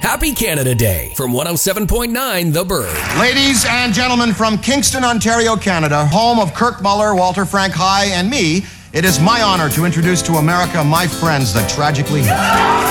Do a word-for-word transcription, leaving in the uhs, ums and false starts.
Happy Canada Day from one oh seven point nine The Bird. Ladies and gentlemen from Kingston, Ontario, Canada, home of Kirk Muller, Walter Frank High, and me, it is my honor to introduce to America my friends that tragically...